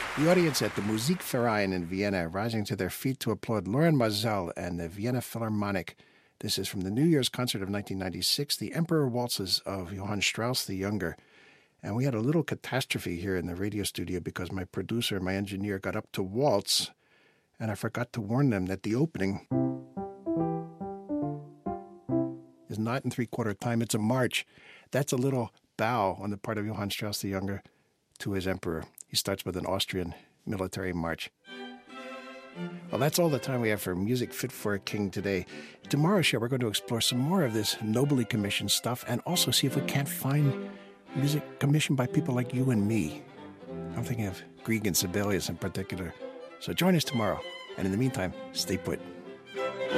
The audience at the Musikverein in Vienna rising to their feet to applaud Loren Maazel and the Vienna Philharmonic. This is from the New Year's concert of 1996, the Emperor Waltzes of Johann Strauss the Younger. And we had a little catastrophe here in the radio studio because my producer, my engineer, got up to waltz, and I forgot to warn them that the opening is not in three-quarter time, it's a march. That's a little bow on the part of Johann Strauss the Younger to his emperor. He starts with an Austrian military march. Well, that's all the time we have for Music Fit for a King today. Tomorrow's show, we're going to explore some more of this nobly commissioned stuff and also see if we can't find music commissioned by people like you and me. I'm thinking of Grieg and Sibelius in particular. So join us tomorrow. And in the meantime, stay put.